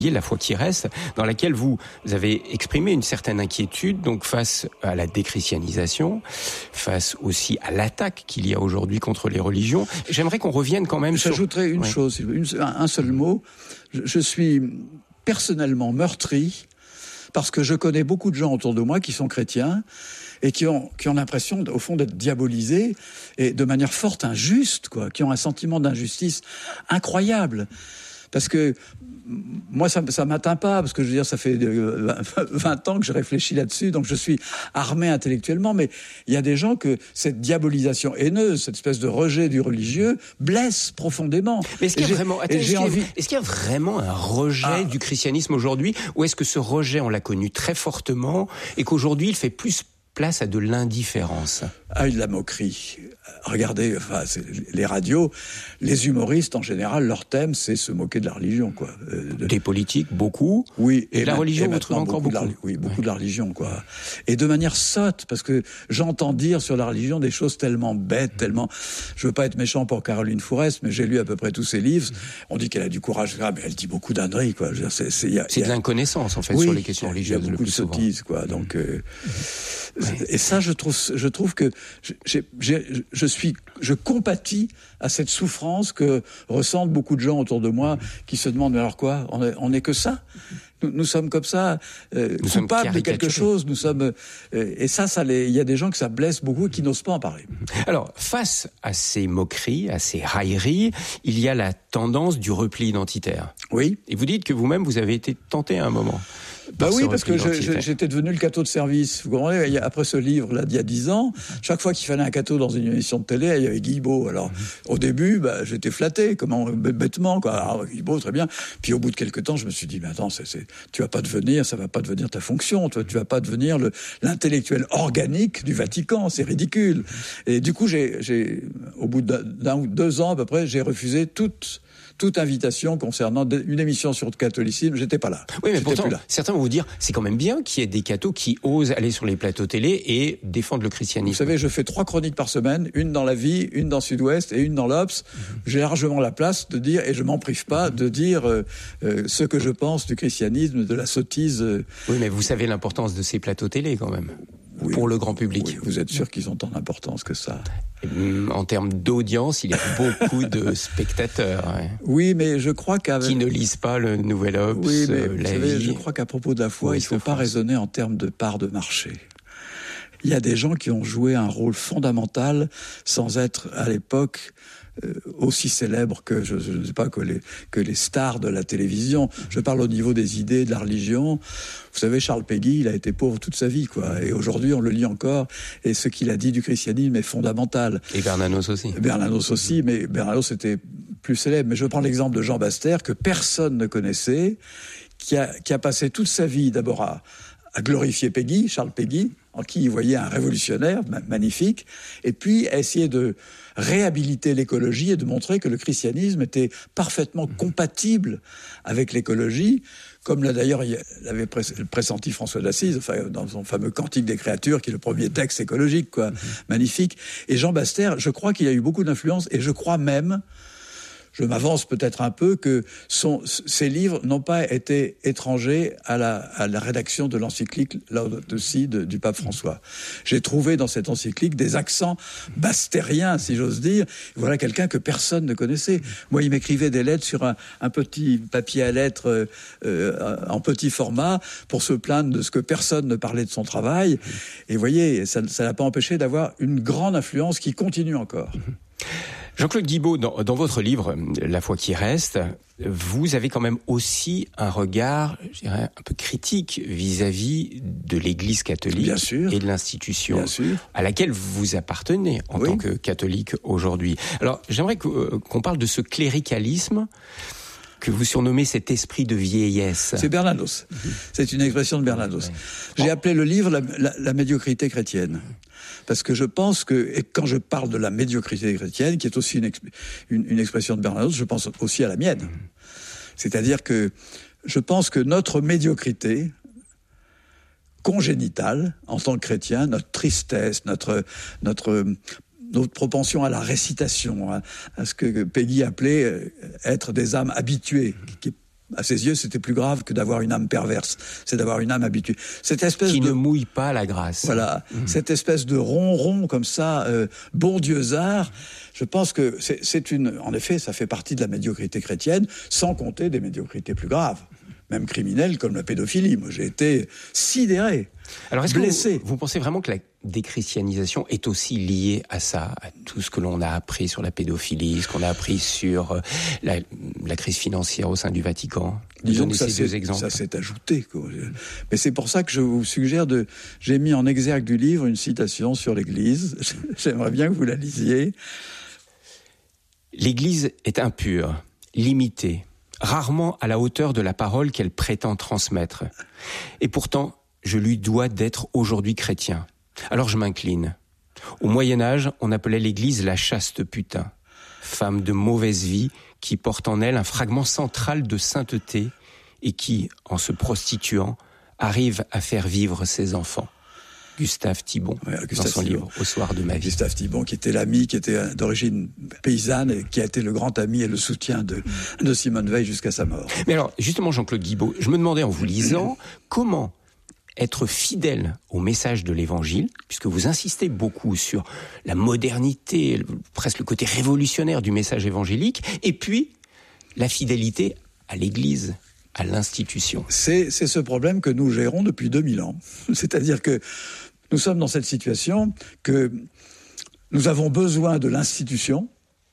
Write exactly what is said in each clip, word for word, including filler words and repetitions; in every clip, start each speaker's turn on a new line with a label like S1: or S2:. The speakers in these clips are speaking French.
S1: La foi qui reste, dans laquelle vous avez exprimé une certaine inquiétude donc face à la déchristianisation, face aussi à l'attaque qu'il y a aujourd'hui contre les religions. J'aimerais qu'on revienne quand même sur...
S2: J'ajouterais une ouais. chose, une, un seul mot. Je, je suis personnellement meurtri parce que je connais beaucoup de gens autour de moi qui sont chrétiens et qui ont, qui ont l'impression, au fond, d'être diabolisés et de manière forte, injuste, quoi, qui ont un sentiment d'injustice incroyable. Parce que moi, ça ne m'atteint pas, parce que je veux dire, ça fait vingt ans que je réfléchis là-dessus, donc je suis armé intellectuellement, mais il y a des gens que cette diabolisation haineuse, cette espèce de rejet du religieux, blesse profondément.
S1: Mais est-ce qu'il y a vraiment, attends, est-ce qu'il y a, envie... est-ce qu'il y a vraiment un rejet ah. du christianisme aujourd'hui, ou est-ce que ce rejet, on l'a connu très fortement, et qu'aujourd'hui, il fait plus place à de l'indifférence?
S2: Ah, de la moquerie. Regardez, enfin, c'est les radios, les humoristes en général, leur thème, c'est se moquer de la religion, quoi.
S1: Euh, de... Des politiques, beaucoup.
S2: Oui,
S1: et, et la religion, vous trouvez encore beaucoup.
S2: beaucoup. La, oui, beaucoup ouais. de la religion, quoi. Et de manière sotte, parce que j'entends dire sur la religion des choses tellement bêtes, tellement. Je veux pas être méchant pour Caroline Fourest, mais j'ai lu à peu près tous ses livres. On dit qu'elle a du courage, mais elle dit beaucoup d'âneries, quoi. Je veux dire, c'est, c'est, y a,
S1: c'est
S2: y a...
S1: de l'inconnaissance, en fait,
S2: oui,
S1: sur les questions religieuses.
S2: Il y a beaucoup
S1: le plus
S2: de sottises, quoi. Donc, euh... ouais. Et ça, je trouve, je trouve que j'ai, j'ai, je suis, je compatis à cette souffrance que ressentent beaucoup de gens autour de moi qui se demandent, mais alors quoi, on est, on est que ça? Nous, nous sommes comme ça, euh, nous coupables de quelque chose, nous sommes, euh, et ça, ça les, il y a des gens que ça blesse beaucoup et qui n'osent pas en parler.
S1: Alors, face à ces moqueries, à ces railleries, il y a la tendance du repli identitaire.
S2: Oui.
S1: Et vous dites que vous-même, vous avez été tenté à un moment.
S2: Bah oui, parce que je, je, j'étais devenu le cateau de service. Vous comprenez, après ce livre-là d'il y a dix ans, chaque fois qu'il fallait un cateau dans une émission de télé, il y avait Guilbeault. Alors, mmh. au début, bah, j'étais flatté, comment, bêtement, quoi. Alors, Guilbeault, très bien. Puis au bout de quelques temps, je me suis dit, mais attends, c'est, c'est, tu vas pas devenir, ça va pas devenir ta fonction, tu, tu vas pas devenir le, l'intellectuel organique du Vatican, c'est ridicule. Et du coup, j'ai, j'ai, au bout d'un, d'un ou deux ans à peu près, j'ai refusé toute toute invitation concernant une émission sur le catholicisme, j'étais pas là.
S1: Oui, mais
S2: j'étais
S1: pourtant, certains vont vous dire, c'est quand même bien qu'il y ait des cathos qui osent aller sur les plateaux télé et défendre le christianisme.
S2: Vous savez, je fais trois chroniques par semaine, une dans La Vie, une dans Sud-Ouest et une dans l'Obs. Mm-hmm. J'ai largement la place de dire, et je m'en prive pas, de dire euh, euh, ce que je pense du christianisme, de la sottise. Euh...
S1: Oui, mais vous savez l'importance de ces plateaux télé quand même. Oui, pour le grand public.
S2: Oui, vous êtes sûr qu'ils ont tant d'importance que ça?
S1: En termes d'audience, il y a beaucoup de spectateurs. Ouais.
S2: Oui, mais je crois qu'avec...
S1: Qui ne lisent pas le Nouvel Obs,
S2: oui, mais
S1: euh, La
S2: vous savez,
S1: Vie.
S2: Je crois qu'à propos de la foi, oui, il ne faut pas raisonner en termes de part de marché. Il y a des gens qui ont joué un rôle fondamental sans être, à l'époque, euh, aussi célèbres que, je ne sais pas, que les, que les stars de la télévision. Je parle au niveau des idées, de la religion. Vous savez, Charles Péguy, il a été pauvre toute sa vie, quoi. Et aujourd'hui, on le lit encore. Et ce qu'il a dit du christianisme est fondamental.
S1: Et Bernanos aussi.
S2: Bernanos aussi, mais Bernanos était plus célèbre. Mais je prends l'exemple de Jean Baster, que personne ne connaissait, qui a, qui a passé toute sa vie d'abord à, à glorifier Péguy, Charles Péguy, en qui il voyait un révolutionnaire ma- magnifique, et puis à essayer de réhabiliter l'écologie et de montrer que le christianisme était parfaitement compatible avec l'écologie, comme l'a d'ailleurs l'avait pressenti François d'Assise, enfin, dans son fameux Cantique des créatures, qui est le premier texte écologique, quoi, mm-hmm. magnifique. Et Jean Baster, je crois qu'il a eu beaucoup d'influence, et je crois même, je m'avance peut-être un peu, que son, ces livres n'ont pas été étrangers à la, à la rédaction de l'encyclique Laudato Si de, du pape François. J'ai trouvé dans cette encyclique des accents bastériens, si j'ose dire. Voilà quelqu'un que personne ne connaissait. Moi, il m'écrivait des lettres sur un, un petit papier à lettres euh, en petit format pour se plaindre de ce que personne ne parlait de son travail. Et vous voyez, ça, ça n'a pas empêché d'avoir une grande influence qui continue encore.
S1: Jean-Claude Guibault, dans, dans votre livre « La foi qui reste », vous avez quand même aussi un regard, je dirais, un peu critique vis-à-vis de l'Église catholique
S2: Bien sûr.
S1: et de l'institution
S2: Bien sûr.
S1: à laquelle vous appartenez en oui. tant que catholique aujourd'hui. Alors, j'aimerais que, euh, qu'on parle de ce cléricalisme que vous surnommez cet esprit de vieillesse.
S2: C'est Bernanos. Mmh. C'est une expression de Bernanos. Ouais. J'ai oh. appelé le livre la, la, la médiocrité chrétienne. Parce que je pense que, et quand je parle de la médiocrité chrétienne, qui est aussi une, une, une expression de Bernanos, je pense aussi à la mienne. C'est-à-dire que je pense que notre médiocrité congénitale, en tant que chrétien, notre tristesse, notre, notre, notre propension à la récitation, à, à ce que Péguy appelait être des âmes habituées, qui est À ses yeux, c'était plus grave que d'avoir une âme perverse. C'est d'avoir une âme habituée. Cette espèce
S1: qui
S2: de...
S1: ne mouille pas la grâce.
S2: Voilà.
S1: Mmh.
S2: Cette espèce de ronron comme ça, euh, bon Dieuzard. Je pense que c'est, c'est une... En effet, ça fait partie de la médiocrité chrétienne, sans compter des médiocrités plus graves. Même criminelles comme la pédophilie. Moi, j'ai été sidéré.
S1: Alors, est-ce
S2: blessé.
S1: que vous, vous pensez vraiment que la déchristianisation est aussi liée à ça, à tout ce que l'on a appris sur la pédophilie, ce qu'on a appris sur la, la crise financière au sein du Vatican?
S2: Disons que ça,
S1: ces deux exemples.
S2: ça s'est ajouté, quoi. Mais c'est pour ça que je vous suggère de... J'ai mis en exergue du livre une citation sur l'Église. J'aimerais bien que vous la lisiez.
S1: L'Église est impure, limitée, rarement à la hauteur de la parole qu'elle prétend transmettre. Et pourtant, je lui dois d'être aujourd'hui chrétien. Alors je m'incline. Au Moyen-Âge, on appelait l'Église la chaste putain, femme de mauvaise vie qui porte en elle un fragment central de sainteté et qui, en se prostituant, arrive à faire vivre ses enfants. Gustave Thibon, ouais, Gustave dans son Thibon. Livre « Au soir de ma vie ».
S2: Gustave Thibon, qui était l'ami, qui était d'origine paysanne et qui a été le grand ami et le soutien de, de Simone Veil jusqu'à sa mort.
S1: Mais alors, justement, Jean-Claude Guibaud, je me demandais en vous lisant comment être fidèle au message de l'Évangile, puisque vous insistez beaucoup sur la modernité, presque le côté révolutionnaire du message évangélique, et puis la fidélité à l'Église, à l'institution.
S2: C'est, c'est ce problème que nous gérons depuis deux mille ans. C'est-à-dire que nous sommes dans cette situation que nous avons besoin de l'institution,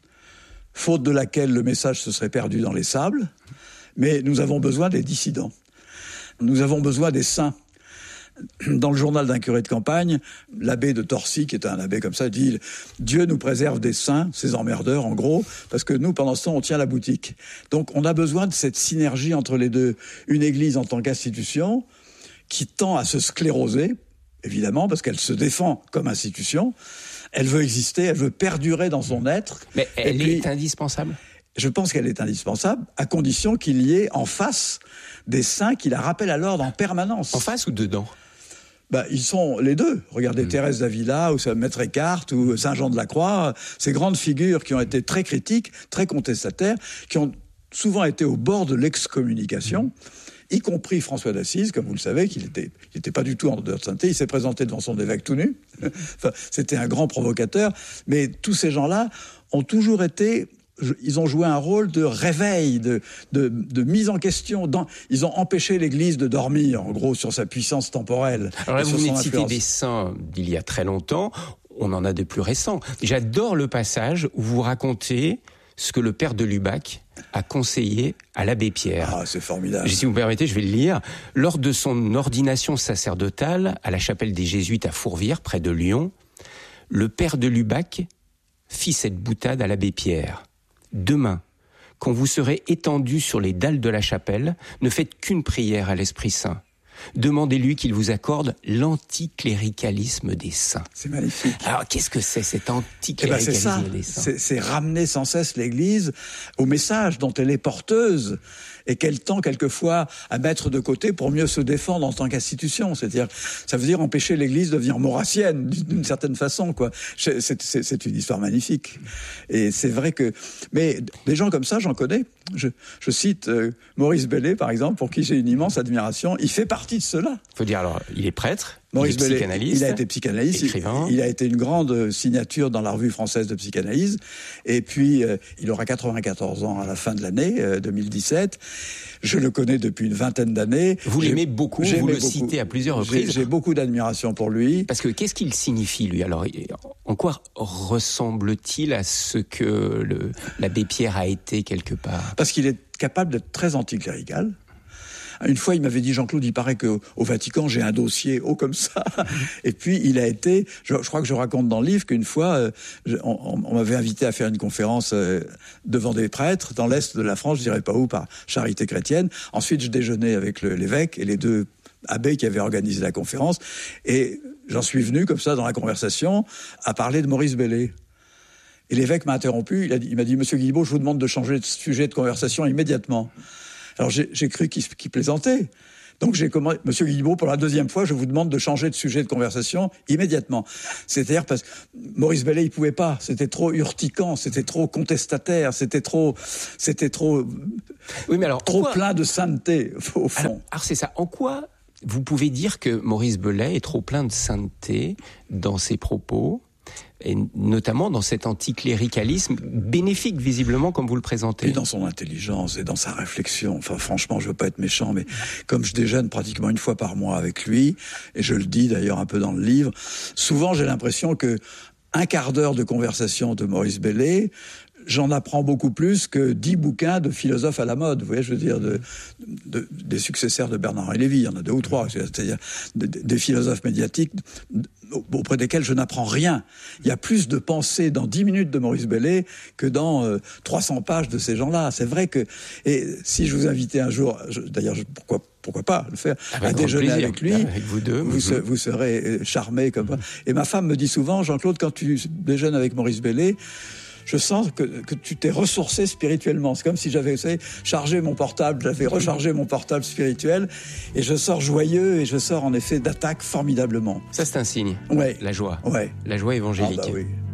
S2: faute de laquelle le message se serait perdu dans les sables, mais nous avons besoin des dissidents. Nous avons besoin des saints. Dans le journal d'un curé de campagne, l'abbé de Torcy, qui est un abbé comme ça, dit « Dieu nous préserve des saints, ces emmerdeurs, en gros, parce que nous, pendant ce temps, on tient la boutique. » Donc, on a besoin de cette synergie entre les deux. Une église en tant qu'institution, qui tend à se scléroser, évidemment, parce qu'elle se défend comme institution. Elle veut exister, elle veut perdurer dans son être.
S1: Mais elle puis, est indispensable ?
S2: Je pense qu'elle est indispensable, à condition qu'il y ait en face des saints qui la rappellent à l'ordre en permanence.
S1: En face ou dedans ?
S2: Bah, ils sont les deux. Regardez mmh. Thérèse d'Avila ou Maître Eckhart ou Saint Jean de la Croix, ces grandes figures qui ont été très critiques, très contestataires, qui ont souvent été au bord de l'excommunication, mmh. y compris François d'Assise, comme vous le savez, qu'il était, il n'était pas du tout en dehors de sainteté, il s'est présenté devant son évêque tout nu. Enfin, c'était un grand provocateur, mais tous ces gens-là ont toujours été... Ils ont joué un rôle de réveil, de, de, de mise en question. Dans, ils ont empêché l'Église de dormir, en gros, sur sa puissance temporelle.
S1: Alors là, vous venez de citer des saints d'il y a très longtemps. On en a de plus récents. J'adore le passage où vous racontez ce que le père de Lubac a conseillé à l'abbé Pierre.
S2: Ah, c'est formidable.
S1: Si vous me permettez, je vais le lire. Lors de son ordination sacerdotale à la chapelle des Jésuites à Fourvière, près de Lyon, le père de Lubac fit cette boutade à l'abbé Pierre. Demain, quand vous serez étendu sur les dalles de la chapelle, ne faites qu'une prière à l'Esprit Saint. Demandez-lui qu'il vous accorde l'anticléricalisme des saints.
S2: C'est magnifique.
S1: Alors, qu'est-ce que c'est cet anticléricalisme
S2: eh ben c'est ça.
S1: des saints ?
S2: C'est, c'est ramener sans cesse l'Église au message dont elle est porteuse et qu'elle tend quelquefois à mettre de côté pour mieux se défendre en tant qu'institution. C'est-à-dire, ça veut dire empêcher l'Église de devenir maurassienne d'une certaine façon, quoi. C'est, c'est, c'est une histoire magnifique. Et c'est vrai que, mais des gens comme ça, j'en connais. Je, je cite euh, Maurice Bellay, par exemple, pour qui j'ai une immense admiration. Il fait partie de cela.
S1: Il faut dire, alors, il est prêtre,
S2: Maurice
S1: il est
S2: Bellay,
S1: psychanalyste,
S2: il a été psychanalyste,
S1: écrivain.
S2: Il, il a été une grande signature dans la revue française de psychanalyse. Et puis, euh, il aura quatre-vingt-quatorze ans à la fin de l'année euh, deux mille dix-sept. Je le connais depuis une vingtaine d'années.
S1: Vous
S2: j'ai,
S1: l'aimez beaucoup, vous le beaucoup. citez à plusieurs reprises.
S2: J'ai, j'ai beaucoup d'admiration pour lui.
S1: Parce que qu'est-ce qu'il signifie, lui ? Alors, en quoi ressemble-t-il à ce que le, l'abbé Pierre a été quelque part ?
S2: Parce qu'il est capable d'être très anticlérical. Une fois, il m'avait dit, Jean-Claude, il paraît qu'au au Vatican, j'ai un dossier haut comme ça. Et puis, il a été... Je, je crois que je raconte dans le livre qu'une fois, euh, je, on, on m'avait invité à faire une conférence euh, devant des prêtres, dans l'Est de la France, je dirais pas où, par Charité chrétienne. Ensuite, je déjeunais avec le, l'évêque et les deux abbés qui avaient organisé la conférence. Et j'en suis venu, comme ça, dans la conversation, à parler de Maurice Bellay. Et l'évêque m'a interrompu, il, a dit, il m'a dit « Monsieur Guilbault, je vous demande de changer de sujet de conversation immédiatement ». Alors j'ai, j'ai cru qu'il, qu'il plaisantait, Donc j'ai commencé, Monsieur Guilbeault, pour la deuxième fois, je vous demande de changer de sujet de conversation immédiatement. C'est-à-dire parce que Maurice Bellay, il pouvait pas. C'était trop urticant, c'était trop contestataire, c'était trop, c'était trop,
S1: oui, mais alors,
S2: trop
S1: quoi...
S2: plein de sainteté, au fond.
S1: Alors, alors c'est ça. En quoi vous pouvez dire que Maurice Bellay est trop plein de sainteté dans ses propos, et notamment dans cet anticléricalisme bénéfique, visiblement, comme vous le présentez?
S2: Et dans son intelligence et dans sa réflexion. Enfin, franchement, je veux pas être méchant, mais comme je déjeune pratiquement une fois par mois avec lui, et je le dis d'ailleurs un peu dans le livre, souvent j'ai l'impression que un quart d'heure de conversation de Maurice Bellay, j'en apprends beaucoup plus que dix bouquins de philosophes à la mode. Vous voyez, je veux dire, de, de, des successeurs de Bernard-Henri Lévy. Il y en a deux ou trois. C'est-à-dire de, de, des philosophes médiatiques auprès desquels je n'apprends rien. Il y a plus de pensées dans dix minutes de Maurice Bellay que dans euh, trois cents pages de ces gens-là. C'est vrai que... Et si je vous invitais un jour, je, d'ailleurs, je, pourquoi pourquoi pas le faire,
S1: avec
S2: à déjeuner
S1: plaisir.
S2: avec lui,
S1: avec vous deux,
S2: vous, se, vous serez charmé comme ça. Et ma femme me dit souvent, Jean-Claude, quand tu déjeunes avec Maurice Bellay, je sens que, que tu t'es ressourcé spirituellement. C'est comme si j'avais, vous savez, chargé mon portable, j'avais rechargé mon portable spirituel, et je sors joyeux, et je sors en effet d'attaque formidablement.
S1: Ça, c'est un signe.
S2: Ouais.
S1: La joie.
S2: Ouais.
S1: La joie évangélique.
S2: Ah bah oui.